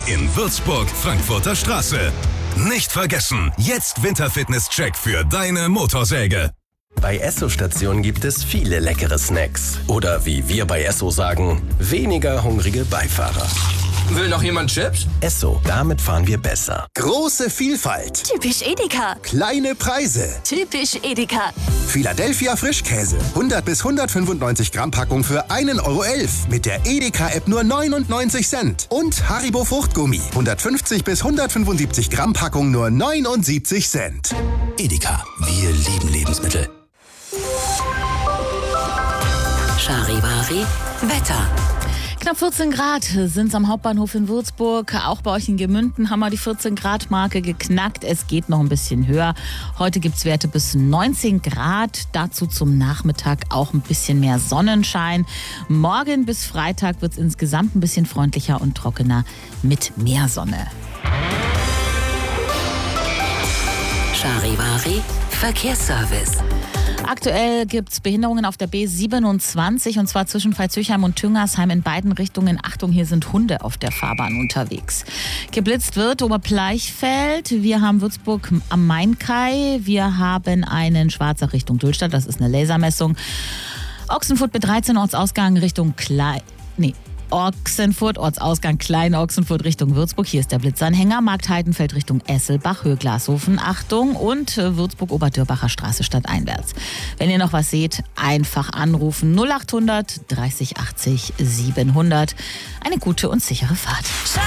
in Würzburg, Frankfurter Straße. Nicht vergessen, jetzt Winterfitness-Check für deine Motorsäge. Bei Esso-Stationen gibt es viele leckere Snacks. Oder wie wir bei Esso sagen, weniger hungrige Beifahrer. Will noch jemand Chips? Esso, damit fahren wir besser. Große Vielfalt. Typisch Edeka. Kleine Preise. Typisch Edeka. Philadelphia Frischkäse. 100 bis 195 Gramm Packung für 1,11 € mit der Edeka-App nur 99 Cent. Und Haribo Fruchtgummi. 150 bis 175 Gramm Packung nur 79 Cent. Edeka, wir lieben Lebensmittel. Charivari Wetter. Knapp 14 Grad sind es am Hauptbahnhof in Würzburg. Auch bei euch in Gemünden haben wir die 14-Grad-Marke geknackt. Es geht noch ein bisschen höher. Heute gibt es Werte bis 19 Grad. Dazu zum Nachmittag auch ein bisschen mehr Sonnenschein. Morgen bis Freitag wird es insgesamt ein bisschen freundlicher und trockener mit mehr Sonne. Charivari Verkehrsservice. Aktuell gibt es Behinderungen auf der B27 und zwar zwischen Veitshöchheim und Tüngersheim in beiden Richtungen. Achtung, hier sind Hunde auf der Fahrbahn unterwegs. Geblitzt wird Oberbleichfeld. Wir haben Würzburg am Mainkai. Wir haben einen Schwarzach Richtung Dülstadt. Das ist eine Lasermessung. Ochsenfurt B13 Ortsausgang Richtung Ochsenfurt, Ortsausgang Klein-Ochsenfurt Richtung Würzburg. Hier ist der Blitzanhänger. Markt Heidenfeld Richtung Esselbach, Höhe Glashofen. Achtung. Und Würzburg-Oberdürbacher Straße stadteinwärts. Wenn ihr noch was seht, einfach anrufen. 0800 30 80 700. Eine gute und sichere Fahrt.